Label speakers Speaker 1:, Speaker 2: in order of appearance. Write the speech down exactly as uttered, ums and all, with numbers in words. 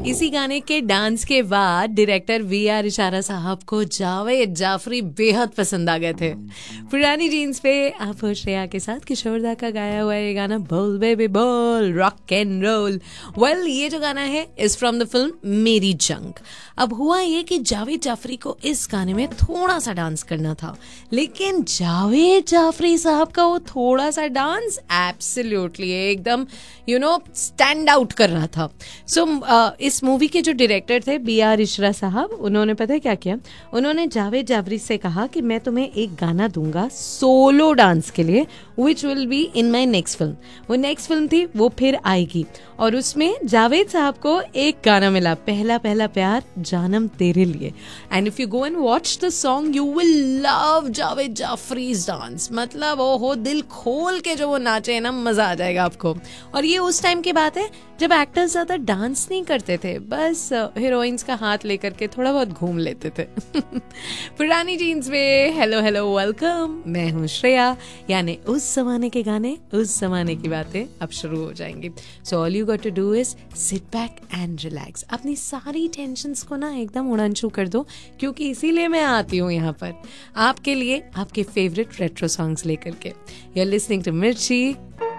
Speaker 1: इसी गाने के डांस के बाद डायरेक्टर वी आर इशारा साहब को जावेद जाफरी बेहद पसंद आ गए थे। पुरानी जीन्स पे आप हो श्रेया के साथ किशोरदा का गाया हुआ ये गाना बोल बेबी बोल रॉक एंड रोल। वेल ये जो गाना है इज फ्रॉम द फिल्म मेरी जंग। अब हुआ ये कि जावेद जाफरी को इस गाने में थोड़ा सा डांस करना था, लेकिन जावेद जाफरी साहब का वो थोड़ा सा डांस एब्सोल्युटली एकदम यू नो स्टैंड आउट कर रहा था। सो so, uh, इस मूवी के जो डायरेक्टर थे बी आर इशरा साहब, उन्होंने पता है क्या किया, उन्होंने जावेद जाफरी से कहा कि मैं तुम्हें एक गाना दूंगा सोलो डांस के लिए which will be in my next film. वो नेक्स्ट फिल्म थी वो फिर आएगी और उसमें जावेद साहब को एक गाना मिला, पहला पहला प्यार जानम तेरे लिए। And if you go and watch the song you will love Javed जाफरीज dance. मतलब ओ हो दिल खोल के जो वो नाचे ना, मजा आ जाएगा आपको। और ये उस टाइम की बात है जब एक्टर्स ज्यादा डांस नहीं करते थे, बस हीरोइंस का हाथ लेकर के थोड़ा बहुत घूम लेते थे। पुरानी जीन्स में हेलो हेलो वेलकम, मैं हूँ श्रेया। यानी उस जमाने के गाने उस जमाने की बातें अब शुरू हो जाएंगी। So all you got to do is sit back and relax. अपनी सारी टेंशन्स को ना एकदम उड़ानछू कर दो, क्योंकि इसीलिए मैं आती हूँ यहाँ पर आपके लिए आपके फेवरेट रेट्रो सॉन्ग्स लेकर के। यू आर लिसनिंग टू मिर्ची।